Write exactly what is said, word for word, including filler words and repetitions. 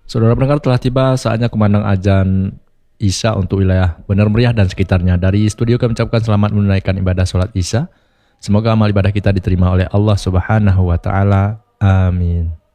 Saudara pendengar, telah tiba saatnya kumandang azan Isya untuk wilayah Benar Meriah dan sekitarnya. Dari studio kami ucapkan selamat menunaikan ibadah sholat Isya. Semoga amal ibadah kita diterima oleh Allah Subhanahu wa taala. Amin.